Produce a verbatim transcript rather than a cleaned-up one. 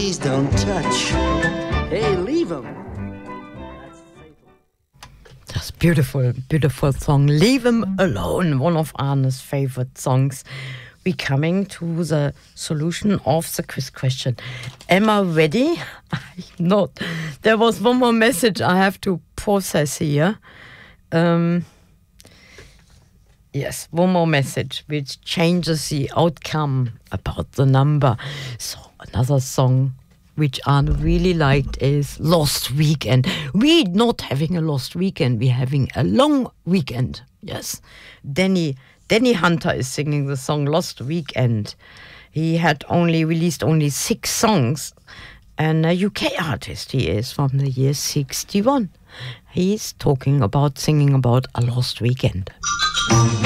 please don't touch. Hey, leave him. That's beautiful, beautiful song. Leave him alone. One of Arne's favorite songs. We're coming to the solution of the quiz question. Am I ready? I'm not. There was one more message I have to process here. Um, yes, one more message which changes the outcome about the number. So another song which Arne really liked is Lost Weekend. We're not having a lost weekend, we're having a long weekend. Yes. Danny Danny Hunter is singing the song Lost Weekend. He had only released only six songs, and a U K artist he is from the year sixty-one. He's talking about, singing about a lost weekend.